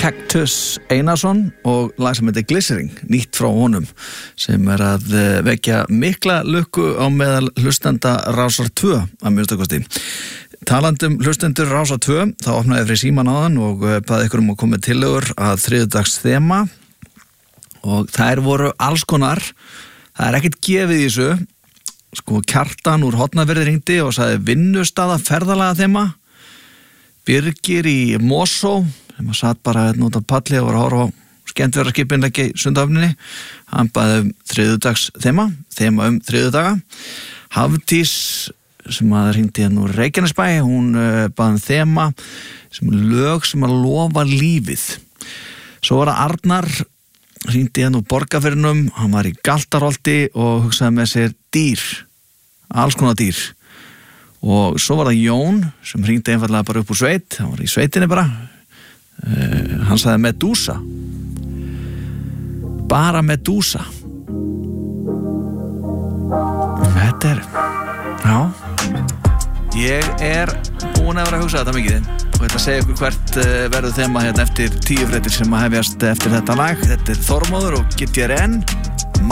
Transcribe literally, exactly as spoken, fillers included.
Kaktus Einarsson og lag sem heitir Glycerin, nýtt frá honum sem er að vekja mikla lukku á meðal hlustenda Rásar tvö að minnsta kosti. Talandum hlustendur Rásar tvö, þá opnaði fyrir síman áðan og baði ykkur um að koma með tillögur að þriðjudags þema og þær voru alls konar. Það er ekkert gefið í þessu. Sko Kjartan úr Hornafirði hringdi og sagði vinnustaða ferðalaga þema. Birgir í Mosó sem að satt bara hérna út af palli og var að horfa á skemmtiferðaskipinleiki í Sundahöfninni. Hann baði um þriðjudags þema, þema um þriðjudaga. Hafdís sem að hringdi hérna úr Reykjanesbæ, hún uh, baði um þema sem lög sem að lofa lífið. Svo var það Arnar, hringdi hérna úr Borgarfirðinum, hann var í Galtarholti og hugsaði með sér dýr, alls konar dýr. Og svo var það Jón sem hringdi einfallega bara upp úr sveit, hann var í sveitinni bara. Uh, hann sagði Medúsa, bara Medúsa. Þetta er, já, ég er búin að vera að hugsa þetta mikið og þetta segja ykkur hvert uh, verður þema hérna eftir tíu fréttir sem að hefjast eftir þetta lag. Þetta er Þormóður og G T R N.